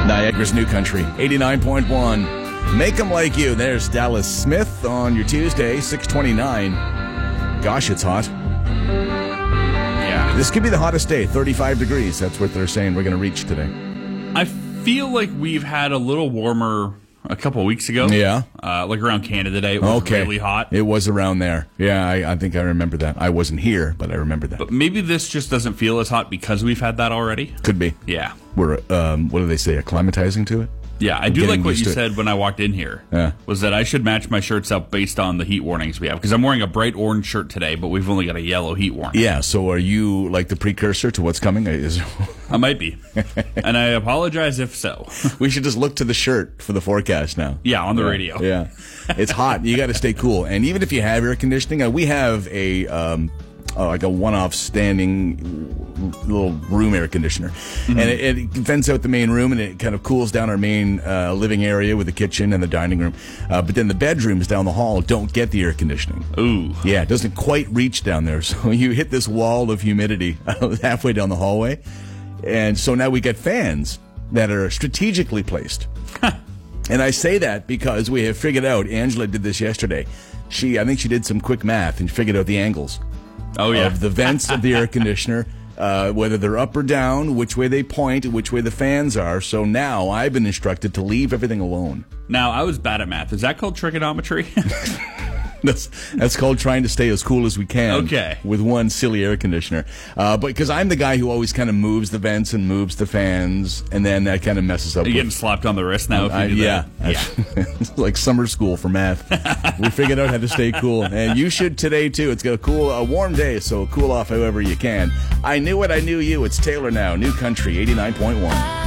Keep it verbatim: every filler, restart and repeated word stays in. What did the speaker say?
Niagara's New Country, eighty-nine point one. Make 'em like you. There's Dallas Smith on your Tuesday, six twenty-nine. Gosh, it's hot. Yeah. This could be the hottest day, thirty-five degrees. That's what they're saying we're going to reach today. I feel like we've had a little warmer a couple of weeks ago. Yeah. Uh, like around Canada Day, it was Okay. really hot. It was around there. Yeah, I, I think I remember that. I wasn't here, but I remember that. But maybe this just doesn't feel as hot because we've had that already. Could be. Yeah. We're, um, what do they say, acclimatizing to it? Yeah, I I'm do getting like what used you to it. said when I walked in here. Yeah. Was that I should match my shirts up based on the heat warnings we have. Because I'm wearing a bright orange shirt today, but we've only got a yellow heat warning. Yeah, so are you like the precursor to what's coming? Is I might be. And I apologize if so. We should just look to the shirt for the forecast now. Yeah, on the yeah, radio. Yeah. It's hot. You got to stay cool. And even if you have air conditioning, uh, we have a um, uh, like a one-off standing little room air conditioner. Mm-hmm. And it, it vents out the main room, and it kind of cools down our main uh, living area with the kitchen and the dining room. Uh, but then the bedrooms down the hall don't get the air conditioning. Ooh. Yeah, it doesn't quite reach down there. So you hit this wall of humidity halfway down the hallway. And so now we get fans that are strategically placed. And I say that because we have figured out, Angela did this yesterday. She, I think she did some quick math and figured out the angles Oh, yeah. of the vents of the air conditioner, uh, whether they're up or down, which way they point, which way the fans are. So now I've been instructed to leave everything alone. Now, I was bad at math. Is that called trigonometry? That's, that's called trying to stay as cool as we can. Okay. With one silly air conditioner. Uh, but because I'm the guy who always kind of moves the vents and moves the fans, and then that kind of messes up. Are you with, getting slapped on the wrist now if you I, do yeah. that? Yeah. It's like summer school for math. We figured out how to stay cool. And you should today, too. It's got a cool, a warm day, so cool off however you can. I knew it, I knew you. It's Taylor now. New Country, eighty-nine point one.